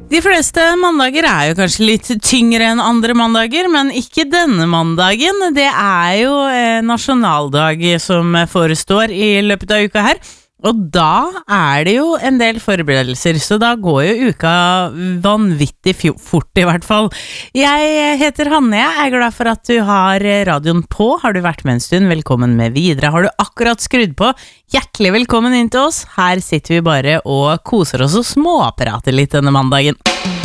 De fleste mandager jo kanskje litt tyngre enn andre mandager, men ikke denne mandagen. Det jo nasjonaldag som forestår I løpet av uka her. Og da det jo en del forberedelser, så da går jo uka vanvittig fort I hvert fall. Jeg heter Hanne, jeg glad for at du har radioen på. Har du vært med en stund, velkommen med videre. Har du akkurat skrudd på, hjertelig velkommen inn til oss. Her sitter vi bare og koser oss og småprater litt denne mandagen.